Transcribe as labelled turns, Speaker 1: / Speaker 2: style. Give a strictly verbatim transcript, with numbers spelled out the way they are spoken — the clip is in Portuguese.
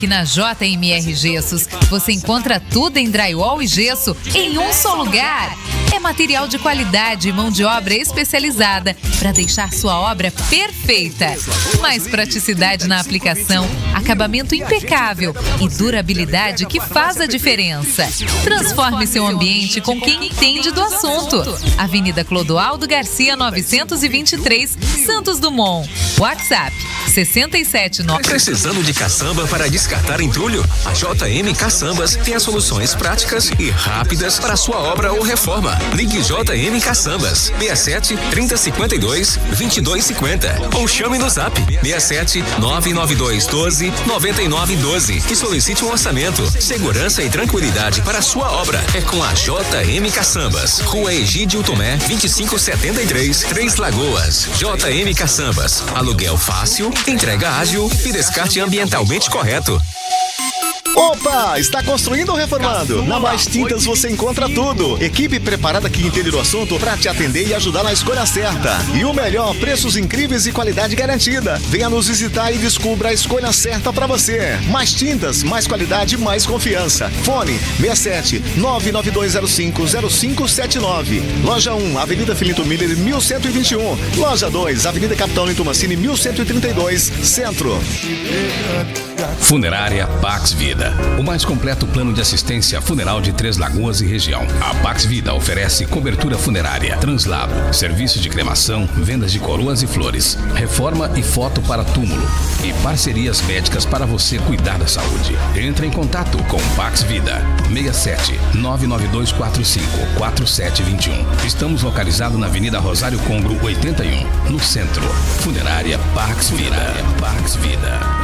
Speaker 1: Que na J M R Gessos você encontra tudo em drywall e gesso em um só lugar. É material de qualidade e mão de obra especializada para deixar sua obra perfeita. Mais praticidade na aplicação, acabamento impecável e durabilidade que faz a diferença. Transforme seu ambiente com quem entende do assunto. Avenida Clodoaldo Garcia, novecentos e vinte e três, Santos Dumont. WhatsApp sessenta e sete nove.
Speaker 2: Precisando de caçamba para descartar entulho? A J M Caçambas tem as soluções práticas e rápidas para sua obra ou reforma. Ligue J M Caçambas seis sete, trinta, cinquenta e dois, vinte e dois, cinquenta ou chame no Zap seis sete, nove nove dois, doze, noventa e nove, doze e solicite um orçamento. Segurança e tranquilidade para a sua obra é com a J M Caçambas. Rua Egídio Tomé, vinte e cinco setenta e três, Três Lagoas. J M Caçambas. Aluguel fácil, entrega ágil e descarte ambientalmente correto.
Speaker 3: Opa! Está construindo ou reformando? Na Mais Tintas você encontra tudo. Equipe preparada que entende do assunto para te atender e ajudar na escolha certa. E o melhor, preços incríveis e qualidade garantida. Venha nos visitar e descubra a escolha certa para você. Mais Tintas, mais qualidade, mais confiança. Fone seis sete, nove nove dois zero cinco, zero cinco sete nove. Loja um, Avenida Filinto Miller, mil cento e vinte e um. Loja dois, Avenida Capitão Nito Mancini, mil cento e trinta e dois, Centro.
Speaker 4: Funerária Pax Vida. O mais completo plano de assistência funeral de Três Lagoas e região. A Pax Vida oferece cobertura funerária, translado, serviço de cremação, vendas de coroas e flores, reforma e foto para túmulo e parcerias médicas para você cuidar da saúde. Entre em contato com Pax Vida. seis sete, nove nove dois quatro cinco, quatro sete dois um. Estamos localizados na Avenida Rosário Congro oitenta e um, no centro. Funerária Pax Vida. Pax Vida.